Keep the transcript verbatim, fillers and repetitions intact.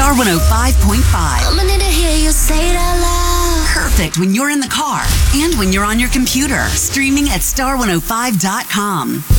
Star one oh five point five. I'ma need to hear you say it out loud. Perfect when you're in the car and when you're on your computer. Streaming at star one oh five dot com.